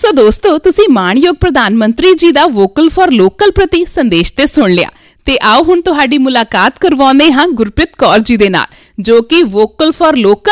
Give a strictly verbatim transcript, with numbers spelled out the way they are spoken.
ਸੋ ਦੋਸਤੋ, ਤੁਸੀਂ ਮਾਣਯੋਗ ਪ੍ਰਧਾਨ ਮੰਤਰੀ ਜੀ ਦਾ ਵੋਕਲ ਫॉर ਲੋਕਲ ਪ੍ਰਤੀ ਸੰਦੇਸ਼ ਤੇ ਸੁਣ ਲਿਆ ਤੇ ਆਓ ਹੁਣ ਤੁਹਾਡੀ ਮੁਲਾਕਾਤ ਕਰਵਾਉਂਦੇ ਹਾਂ ਗੁਰਪ੍ਰੀਤ ਕੌਰ ਜੀ ਦੇ ਨਾਲ, ਜੋ ਕਿ ਵੋਕਲ ਫॉर ਲੋਕਲ